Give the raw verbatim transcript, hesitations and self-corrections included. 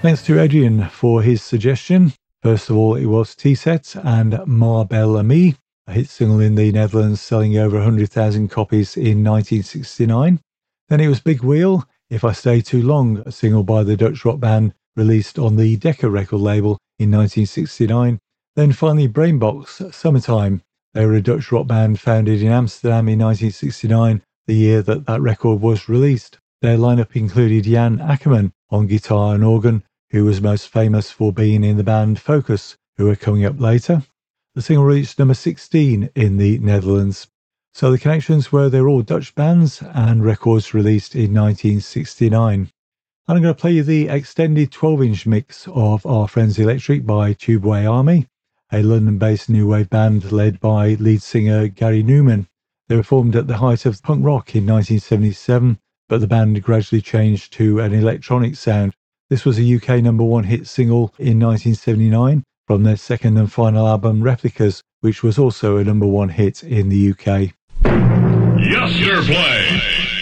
Thanks to Adrian for his suggestion. First of all, it was T-Set and Maar Bel Ami, a hit single in the Netherlands selling over one hundred thousand copies in nineteen sixty-nine. Then it was Big Wheel, If I Stay Too Long, a single by the Dutch rock band released on the Decca record label in nineteen sixty-nine. Then finally Brainbox, Summertime. They were a Dutch rock band founded in Amsterdam in nineteen sixty-nine, the year that that record was released. Their lineup included Jan Akkerman on guitar and organ, who was most famous for being in the band Focus, who are coming up later. The single reached number sixteen in the Netherlands. So the connections were they're all Dutch bands and records released in nineteen sixty-nine. And I'm going to play you the extended twelve-inch mix of Our Friends Electric by Tubeway Army, a London-based new wave band led by lead singer Gary Newman. They were formed at the height of punk rock in nineteen seventy-seven, but the band gradually changed to an electronic sound. This was a U K number one hit single in nineteen seventy-nine from their second and final album Replicas, which was also a number one hit in the U K. Yes, sir, play.